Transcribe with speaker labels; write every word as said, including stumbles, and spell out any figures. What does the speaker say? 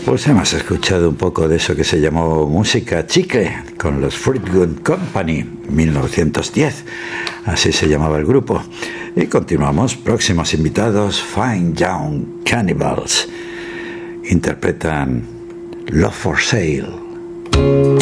Speaker 1: Pues hemos escuchado un poco de eso que se llamó música chicle con los Fleetwood Company, mil novecientos diez, así se llamaba el grupo. Y continuamos, próximos invitados, Fine Young Cannibals, interpretan Love for Sale.